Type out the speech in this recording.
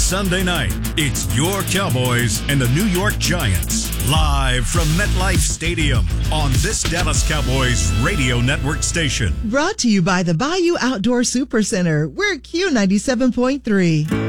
Sunday night, it's your Cowboys and the New York Giants. Live from MetLife Stadium on this Dallas Cowboys radio network station. Brought to you by the Bayou Outdoor Supercenter. We're Q97.3.